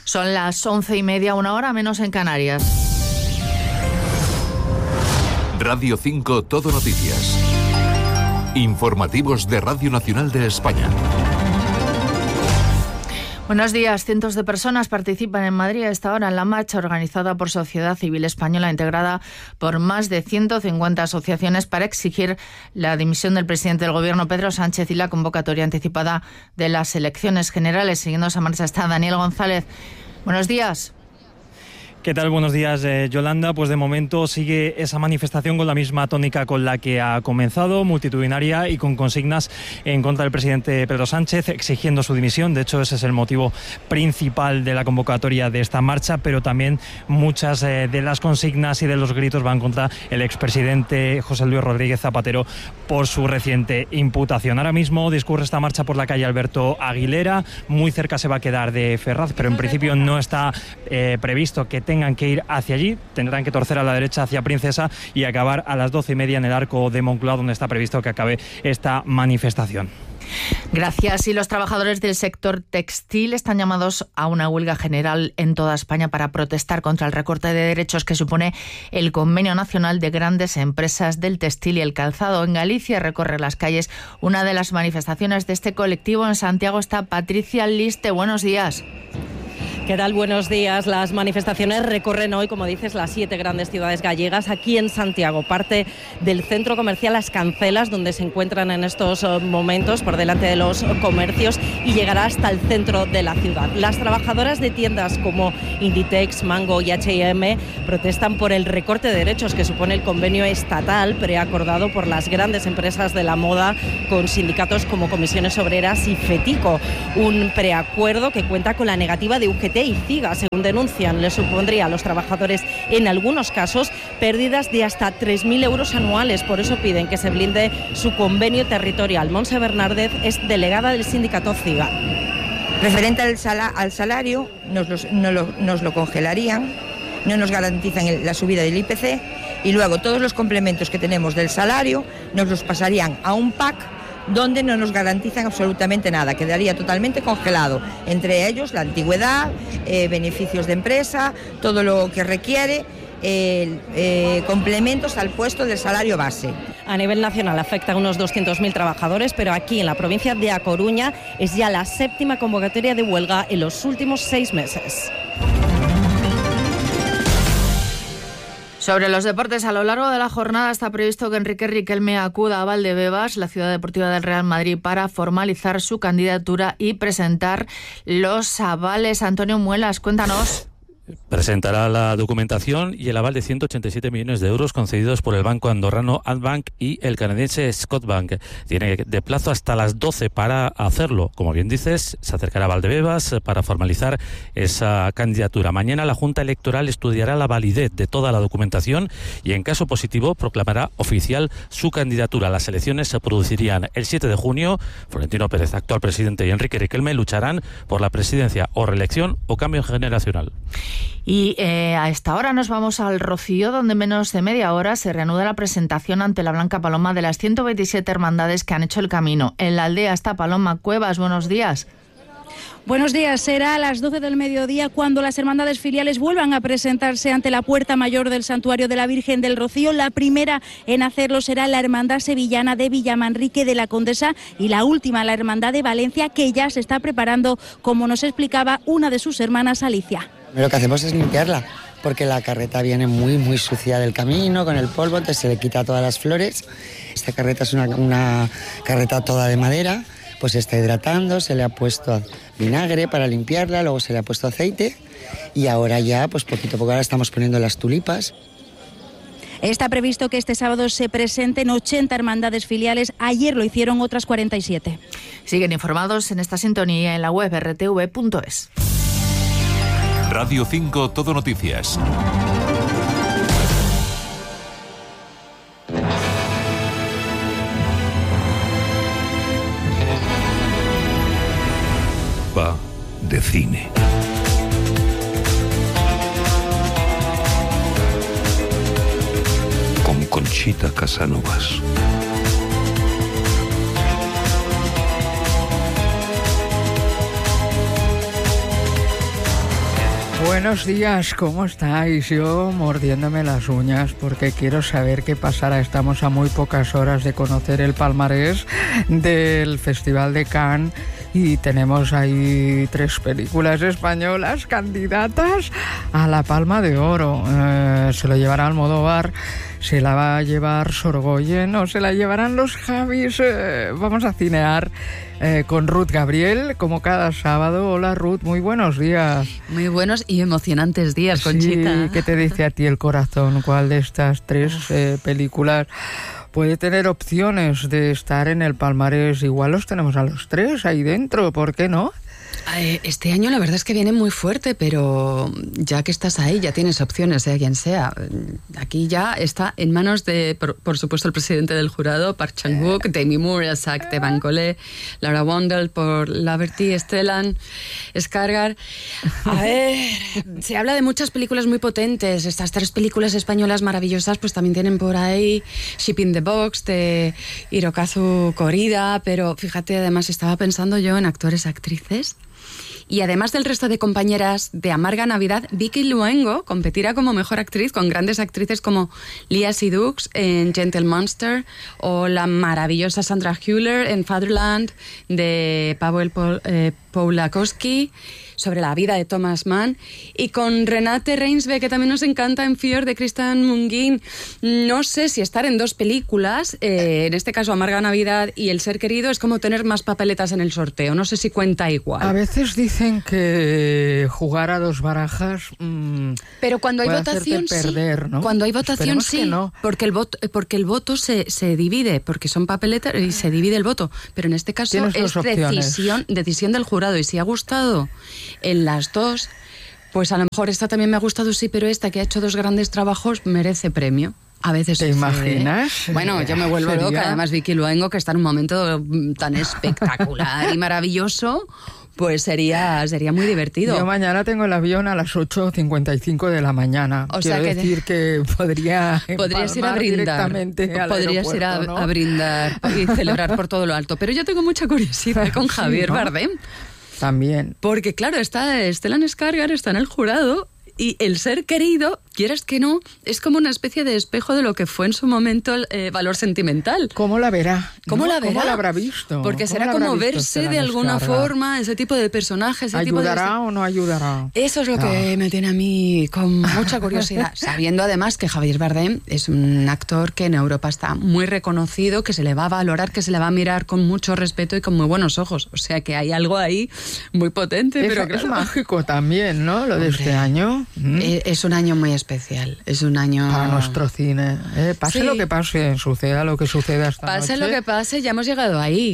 Son las 11:30, una hora menos en Canarias. Radio 5 Todo Noticias. Informativos de Radio Nacional de España. Buenos días. Cientos de personas participan en Madrid a esta hora en la marcha organizada por Sociedad Civil Española, integrada por más de 150 asociaciones, para exigir la dimisión del presidente del Gobierno, Pedro Sánchez, y la convocatoria anticipada de las elecciones generales. Siguiendo esa marcha está Daniel González. Buenos días. ¿Qué tal? Buenos días, Yolanda. Pues de momento sigue esa manifestación con la misma tónica con la que ha comenzado, multitudinaria y con consignas en contra del presidente Pedro Sánchez, exigiendo su dimisión. De hecho, ese es el motivo principal de la convocatoria de esta marcha, pero también muchas de las consignas y de los gritos van contra el expresidente José Luis Rodríguez Zapatero por su reciente imputación. Ahora mismo discurre esta marcha por la calle Alberto Aguilera. Muy cerca se va a quedar de Ferraz, pero en principio no está previsto que tengan que ir hacia allí. Tendrán que torcer a la derecha hacia Princesa y acabar a las 12:30 en el Arco de Moncloa, donde está previsto que acabe esta manifestación. Gracias. Y los trabajadores del sector textil están llamados a una huelga general en toda España para protestar contra el recorte de derechos que supone el Convenio Nacional de Grandes Empresas del Textil y el Calzado. En Galicia recorre las calles una de las manifestaciones de este colectivo. En Santiago está Patricia Liste. Buenos días. ¿Qué tal? Buenos días. Las manifestaciones recorren hoy, como dices, las 7 grandes ciudades gallegas. Aquí en Santiago, parte del centro comercial Las Cancelas, donde se encuentran en estos momentos por delante de los comercios, y llegará hasta el centro de la ciudad. Las trabajadoras de tiendas como Inditex, Mango y H&M protestan por el recorte de derechos que supone el convenio estatal preacordado por las grandes empresas de la moda con sindicatos como Comisiones Obreras y FETICO. Un preacuerdo que cuenta con la negativa de UGT y CIGA, según denuncian. Le supondría a los trabajadores, en algunos casos, pérdidas de hasta 3.000 euros anuales. Por eso piden que se blinde su convenio territorial. Montse Bernárdez es delegada del sindicato CIGA. Referente al salario, nos lo congelarían, no nos garantizan la subida del IPC, y luego todos los complementos que tenemos del salario nos los pasarían a un PAC donde no nos garantizan absolutamente nada, quedaría totalmente congelado, entre ellos la antigüedad, beneficios de empresa, todo lo que requiere, complementos al puesto del salario base. A nivel nacional afecta a unos 200.000 trabajadores, pero aquí en la provincia de A Coruña es ya la 7ª convocatoria de huelga en los últimos 6 meses. Sobre los deportes, a lo largo de la jornada está previsto que Enrique Riquelme acuda a Valdebebas, la ciudad deportiva del Real Madrid, para formalizar su candidatura y presentar los avales. Antonio Muelas, cuéntanos. Presentará la documentación y el aval de 187 millones de euros concedidos por el banco andorrano Andbank y el canadiense Scotiabank. Tiene de plazo hasta las 12 para hacerlo. Como bien dices, se acercará a Valdebebas para formalizar esa candidatura. Mañana la Junta Electoral estudiará la validez de toda la documentación y, en caso positivo, proclamará oficial su candidatura. Las elecciones se producirían el 7 de junio. Florentino Pérez, actual presidente, y Enrique Riquelme lucharán por la presidencia o reelección o cambio generacional. Y a esta hora nos vamos al Rocío, donde en menos de media hora se reanuda la presentación ante la Blanca Paloma de las 127 hermandades que han hecho el camino. En la aldea está Paloma Cuevas. Buenos días. Buenos días. Será a las 12 del mediodía cuando las hermandades filiales vuelvan a presentarse ante la puerta mayor del Santuario de la Virgen del Rocío. La primera en hacerlo será la Hermandad Sevillana de Villamanrique de la Condesa y la última, la Hermandad de Valencia, que ya se está preparando, como nos explicaba una de sus hermanas, Alicia. Lo que hacemos es limpiarla, porque la carreta viene muy sucia del camino, con el polvo, entonces se le quita todas las flores. Esta carreta es una carreta toda de madera, pues se está hidratando, se le ha puesto vinagre para limpiarla, luego se le ha puesto aceite y ahora ya, pues poquito a poco, ahora estamos poniendo las tulipas. Está previsto que este sábado se presenten 80 hermandades filiales. Ayer lo hicieron otras 47. Siguen informados en esta sintonía en la web rtv.es. Radio 5 Todo Noticias. Va de cine. Con Conchita Casanovas. Buenos días, ¿cómo estáis? Yo mordiéndome las uñas porque quiero saber qué pasará. Estamos a muy pocas horas de conocer el palmarés del Festival de Cannes y tenemos ahí 3 películas españolas candidatas a la Palma de Oro. Se lo llevará Almodóvar, se la va a llevar Sorgoyen o se la llevarán los Javis. Vamos a cinear con Ruth Gabriel, como cada sábado. Hola Ruth, muy buenos días. Muy buenos y emocionantes días, Conchita. Sí, ¿qué te dice a ti el corazón? ¿Cuál de estas 3 películas puede tener opciones de estar en el palmarés? Igual los tenemos a los 3 ahí dentro, ¿por qué no? Este año la verdad es que viene muy fuerte, pero ya que estás ahí ya tienes opciones, sea quien sea. Aquí ya está en manos de, por supuesto, el presidente del jurado, Park Chan-wook, Demi Moore, Isaac de Bancolé, Laura Wondel por Laverty, Stellan Skarsgård. A ver, se habla de muchas películas muy potentes. Estas 3 películas españolas maravillosas pues también tienen por ahí Ship in the Box de Hirokazu Korida, pero fíjate, además estaba pensando yo en actores, actrices. Y además del resto de compañeras de Amarga Navidad, Vicky Luengo competirá como mejor actriz con grandes actrices como Lea Seydoux en Gentle Monster o la maravillosa Sandra Hüller en Fatherland de Paweł Pawłowski, sobre la vida de Thomas Mann, y con Renate Reinsve, que también nos encanta, en Fjord de Christian Mungin. No sé si estar en 2 películas, en este caso Amarga Navidad y El ser querido, es como tener más papeletas en el sorteo. No sé si cuenta igual. A veces dicen que jugar a 2 barajas pero cuando hay puede votación perder, sí. ¿no? Cuando hay votación Esperemos sí, que no. porque el voto se divide, porque son papeletas y se divide el voto. Pero en este caso es decisión del jurado, y si ha gustado en las 2, pues a lo mejor esta también me ha gustado, sí, pero esta que ha hecho 2 grandes trabajos merece premio. A veces ¿te imaginas? Bueno, yo me vuelvo loca. Además, Vicky Luengo, que está en un momento tan espectacular y maravilloso, pues sería muy divertido. Yo mañana tengo el avión a las 8:55 de la mañana. O sea, quiero decir que podrías ir a brindar. Podrías ir a brindar y celebrar por todo lo alto. Pero yo tengo mucha curiosidad con Javier Bardem. También. Porque claro, está Stellan Skarsgård, está en el jurado, y El ser querido, quieras que no, es como una especie de espejo de lo que fue en su momento el valor sentimental. ¿Cómo la verá? ¿Cómo la verá? ¿Cómo la habrá visto? Porque será como verse de alguna forma ese tipo de personajes. ¿Ayudará o no ayudará? Eso es lo que me tiene a mí con mucha curiosidad. Sabiendo además que Javier Bardem es un actor que en Europa está muy reconocido, que se le va a valorar, que se le va a mirar con mucho respeto y con muy buenos ojos. O sea que hay algo ahí muy potente. Pero es mágico también, ¿no? Lo de este año. Es un año muy especial. Es un año para nuestro cine. Pase lo que pase, suceda lo que suceda esta noche. Pase lo que pase, ya hemos llegado ahí.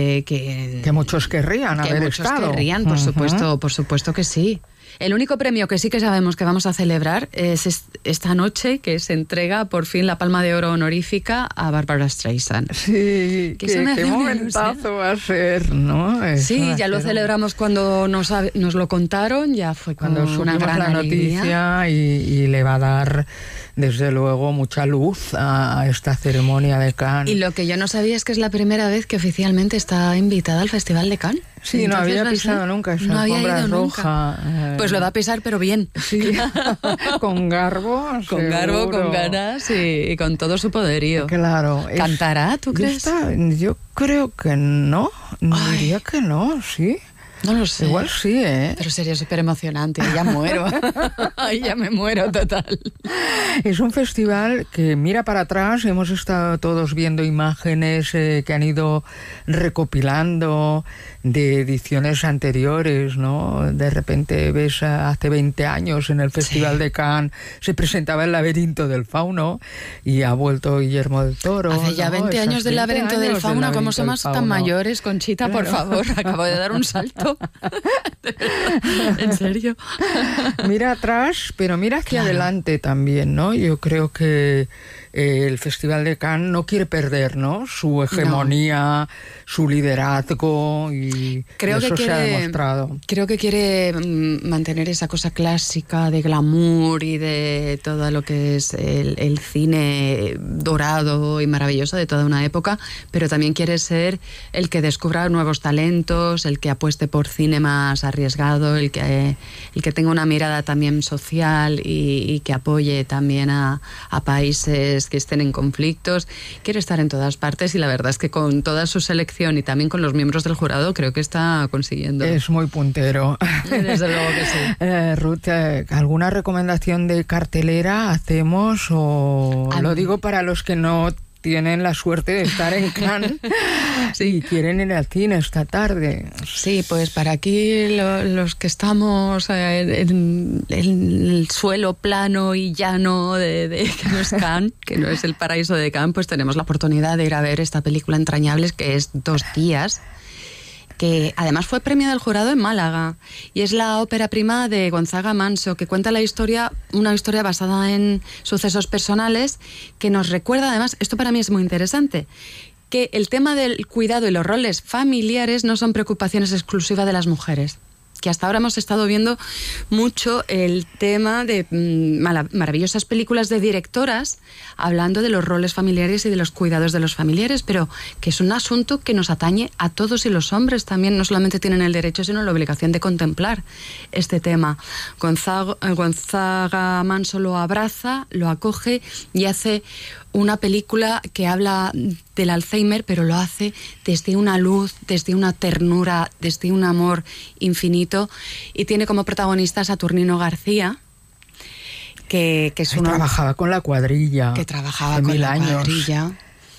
Que muchos querrían haber estado. Que muchos querrían, por supuesto que sí. El único premio que sí que sabemos que vamos a celebrar es esta noche, que se entrega por fin la Palma de Oro honorífica a Barbara Streisand. Sí, qué momentazo va a ser, ¿no? Sí, ya lo celebramos cuando nos lo contaron, ya fue cuando una gran la noticia y le va a dar desde luego mucha luz a esta ceremonia de Cannes. Y lo que yo no sabía es que es la primera vez que oficialmente está invitada al Festival de Cannes. Sí, entonces, no había pisado nunca esa alfombra roja. Pues lo va a pisar, pero bien. Sí, con garbo. Con garbo, con ganas y con todo su poderío. Claro. ¿Cantará, tú crees? Yo creo que no. Diría que no, sí. No lo sé. Igual sí, ¿eh? Pero sería súper emocionante. Ya muero. Ya me muero total. Es un festival que mira para atrás. Hemos estado todos viendo imágenes que han ido recopilando de ediciones anteriores, ¿no? De repente ves hace 20 años en el Festival de Cannes se presentaba El laberinto del fauno y ha vuelto Guillermo del Toro. Hace ya 20 años del laberinto del fauno. ¿Cómo somos tan mayores, Conchita? Claro. Por favor, acabo de dar un salto. ¿En serio? Mira atrás, pero mira hacia adelante también, ¿no? Yo creo que el Festival de Cannes no quiere perder, ¿no? Su hegemonía, su liderazgo, y creo eso que se ha demostrado. Creo que quiere mantener esa cosa clásica de glamour y de todo lo que es el cine dorado y maravilloso de toda una época, pero también quiere ser el que descubra nuevos talentos, el que apueste por cine más arriba arriesgado, el que tenga una mirada también social y que apoye también a países que estén en conflictos. Quiere estar en todas partes y la verdad es que con toda su selección y también con los miembros del jurado creo que está consiguiendo. Es muy puntero. Desde luego que sí. Ruth, ¿alguna recomendación de cartelera hacemos? O lo digo para los que no tienen la suerte de estar en Cannes y quieren ir al cine esta tarde. Sí, pues para aquí los que estamos en el suelo plano y llano de que no es Cannes, que no es el paraíso de Cannes, pues tenemos la oportunidad de ir a ver esta película Entrañables, que es 2 días, que además fue premio del jurado en Málaga, y es la ópera prima de Gonzaga Manso, que cuenta una historia basada en sucesos personales, que nos recuerda, además, esto para mí es muy interesante, que el tema del cuidado y los roles familiares no son preocupaciones exclusivas de las mujeres. Que hasta ahora hemos estado viendo mucho el tema de maravillosas películas de directoras hablando de los roles familiares y de los cuidados de los familiares, pero que es un asunto que nos atañe a todos, y los hombres también no solamente tienen el derecho sino la obligación de contemplar este tema. Gonzaga Manso lo abraza, lo acoge y hace una película que habla del Alzheimer, pero lo hace desde una luz, desde una ternura, desde un amor infinito, y tiene como protagonista a Saturnino García, que es una... Trabajaba con la cuadrilla. Que trabajaba con la cuadrilla.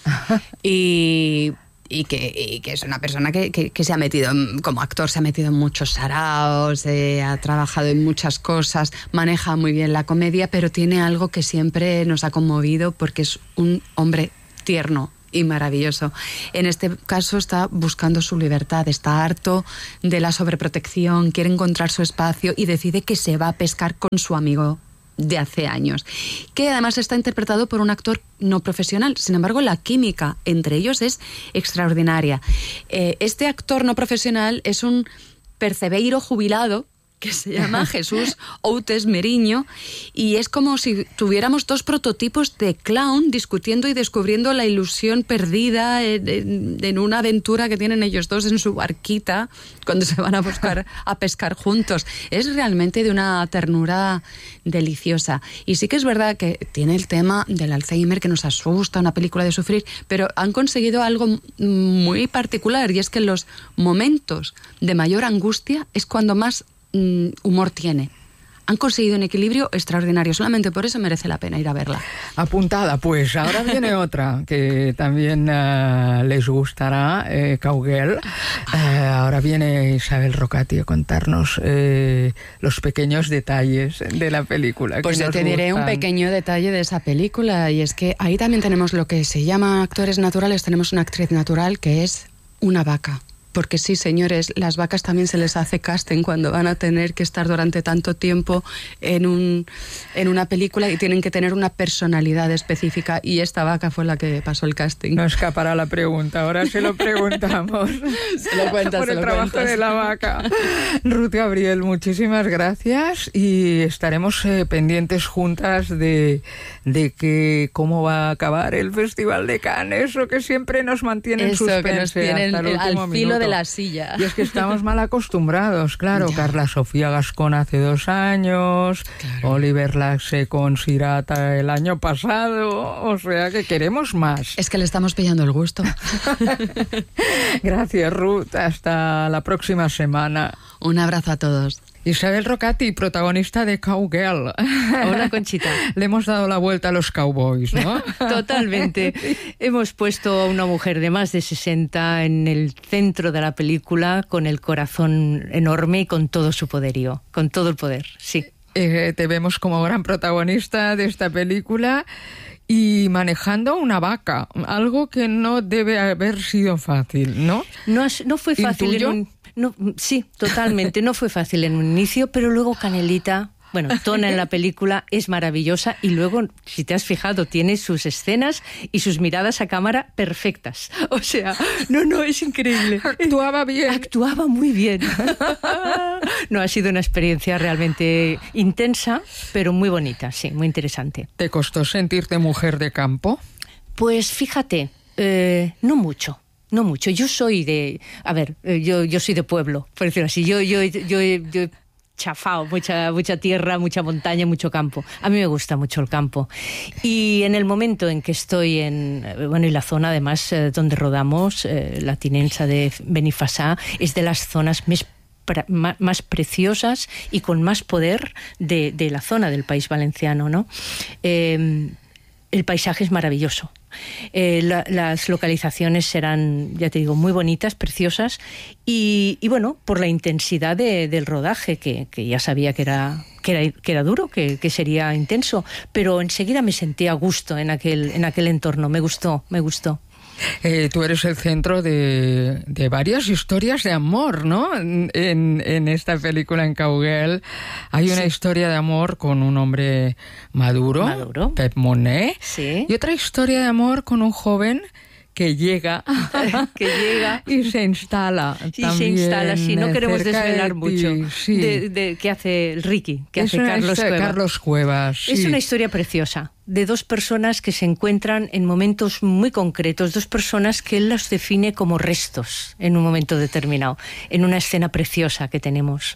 Y que es una persona que se ha metido, como actor, se ha metido en muchos saraos, ha trabajado en muchas cosas, maneja muy bien la comedia, pero tiene algo que siempre nos ha conmovido porque es un hombre tierno y maravilloso. En este caso está buscando su libertad, está harto de la sobreprotección, quiere encontrar su espacio y decide que se va a pescar con su amigo de hace años, que además está interpretado por un actor no profesional. Sin embargo, la química entre ellos es extraordinaria. Este actor no profesional es un percebeiro jubilado que se llama Jesús Outes Meriño, y es como si tuviéramos 2 prototipos de clown discutiendo y descubriendo la ilusión perdida en una aventura que tienen ellos dos en su barquita cuando se van a pescar juntos. Es realmente de una ternura deliciosa. Y sí que es verdad que tiene el tema del Alzheimer, que nos asusta, una película de sufrir, pero han conseguido algo muy particular, y es que en los momentos de mayor angustia es cuando más humor tiene. Han conseguido un equilibrio extraordinario. Solamente por eso merece la pena ir a verla. Apuntada, pues. Ahora viene otra que también les gustará, Cowgirl. Ahora viene Isabel Rocati a contarnos los pequeños detalles de la película. Pues yo te diré un pequeño detalle de esa película, y es que ahí también tenemos lo que se llama actores naturales. Tenemos una actriz natural que es una vaca. Porque sí, señores, las vacas también se les hace casting cuando van a tener que estar durante tanto tiempo en una película y tienen que tener una personalidad específica, y esta vaca fue la que pasó el casting. No escapará la pregunta, ahora se lo preguntamos. Se lo cuentas, por el trabajo de la vaca. Ruth Gabriel, muchísimas gracias, y estaremos pendientes juntas de que cómo va a acabar el Festival de Cannes, eso que siempre nos mantiene en suspense, que nos tienen hasta el último al filo minuto de la silla. Y es que estamos mal acostumbrados, claro. Ya. Carla Sofía Gascón hace 2 años, claro. Oliver Laxe con Sirata el año pasado, o sea que queremos más. Es que le estamos pillando el gusto. Gracias, Ruth. Hasta la próxima semana. Un abrazo a todos. Isabel Rocati, protagonista de Cowgirl. Hola, Conchita. Le hemos dado la vuelta a los cowboys, ¿no? Totalmente. Hemos puesto a una mujer de más de 60 en el centro de la película, con el corazón enorme y con todo su poderío, con todo el poder, sí. Te vemos como gran protagonista de esta película y manejando una vaca, algo que no debe haber sido fácil, ¿no? No fue fácil. Sí, totalmente. No fue fácil en un inicio, pero luego Canelita, Tona en la película es maravillosa, y luego, si te has fijado, tiene sus escenas y sus miradas a cámara perfectas. O sea, no, es increíble. Actuaba bien. Actuaba muy bien. No, ha sido una experiencia realmente intensa, pero muy bonita, sí, muy interesante. ¿Te costó sentirte mujer de campo? Pues fíjate, no mucho. No mucho. Yo soy de... A ver, yo soy de pueblo, por decirlo así. Yo he chafado mucha tierra, mucha montaña, mucho campo. A mí me gusta mucho el campo. Y en el momento en que estoy en la zona además donde rodamos, la Tinença de Benifassà, es de las zonas más preciosas y con más poder de la zona del País Valenciano, ¿no? El paisaje es maravilloso. Las localizaciones serán, ya te digo, muy bonitas, preciosas y bueno, por la intensidad del rodaje, que ya sabía que era duro, que sería intenso, pero enseguida me sentí a gusto en aquel entorno. Me gustó. Tú eres el centro de varias historias de amor, ¿no? En esta película, en Cauguel, hay una historia de amor con un hombre maduro. Pep Monet, sí. Y otra historia de amor con un joven que llega y se instala. Sí, no queremos desvelar mucho sí. de qué hace el Ricky, que hace Carlos Cuevas. Sí. Es una historia preciosa, de dos personas que se encuentran en momentos muy concretos, dos personas que él las define como restos en un momento determinado, en una escena preciosa que tenemos.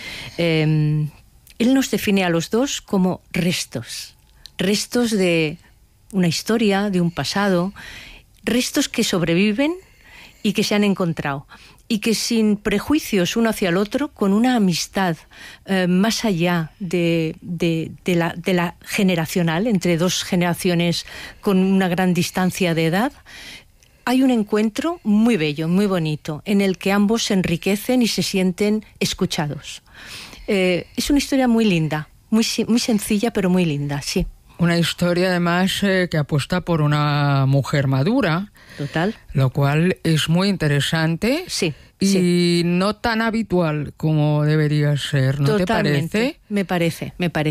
Él nos define a los dos como restos de una historia, de un pasado, restos que sobreviven y que se han encontrado y que sin prejuicios uno hacia el otro, con una amistad más allá de la generacional, entre dos generaciones con una gran distancia de edad, hay un encuentro muy bello, muy bonito, en el que ambos se enriquecen y se sienten escuchados. Es una historia muy linda, muy sencilla, pero muy linda, sí. Una historia, además, que apuesta por una mujer madura. Total. Lo cual es muy interesante. Sí. Y no tan habitual como debería ser, ¿no? Totalmente. ¿Te parece? Me parece.